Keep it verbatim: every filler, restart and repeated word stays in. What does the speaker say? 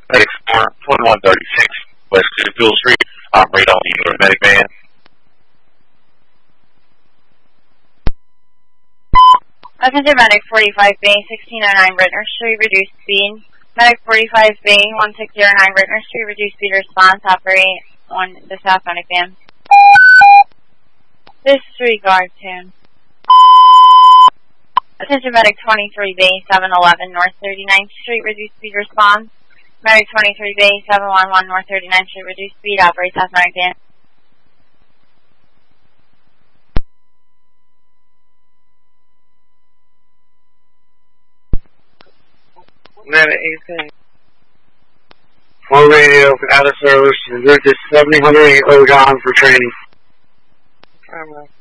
Medic four, twenty-one thirty-six, West Clearfield Street, operate on the medic van. Messenger Medic forty-five Bay, sixteen oh nine Rittner Street, reduced speed. Medic forty-five Bay, one six zero nine Rittner Street, reduced speed response, operate on the South Medic van. Disregard tune. Attention Medic twenty-three Bay, seven eleven North thirty-ninth Street, reduced speed response. Medic twenty-three Bay, seven one one North thirty-ninth Street, reduced speed, operate South Medic van. Medic eighteen. Full radio out of service, route to seventy hundred Ogon for training.